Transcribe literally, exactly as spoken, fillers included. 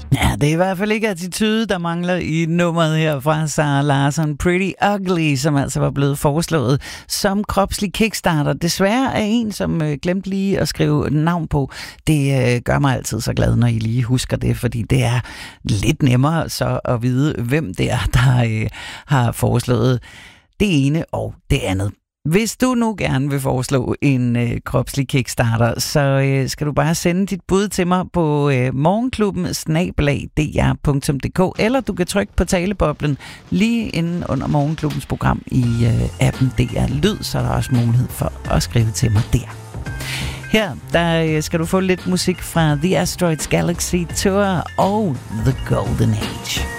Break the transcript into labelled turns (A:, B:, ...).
A: Ja, det er i hvert fald ikke attitude, der mangler i nummeret her fra Zara Larsson. Pretty Ugly, som altså var blevet foreslået som kropslig kickstarter. Desværre er en, som øh, glemte lige at skrive navn på. Det øh, gør mig altid så glad, når I lige husker det, fordi det er lidt nemmere så at vide, hvem det er, der øh, har foreslået det ene og det andet. Hvis du nu gerne vil foreslå en øh, kropslig kickstarter, så øh, skal du bare sende dit bud til mig på øh, morgenklubben snabel-a d r punktum d k, eller du kan trykke på taleboblen lige inden under morgenklubbens program i øh, appen D R Lyd, så er der også mulighed for at skrive til mig der. Her der øh, skal du få lidt musik fra The Asteroids Galaxy Tour og The Golden Age.